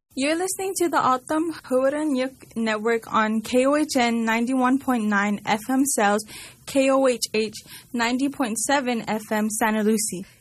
You're listening to the Autumn Huranyuk Network on KOHN 91.9 FM Sales, KOHH 90.7 FM Santa Lucie.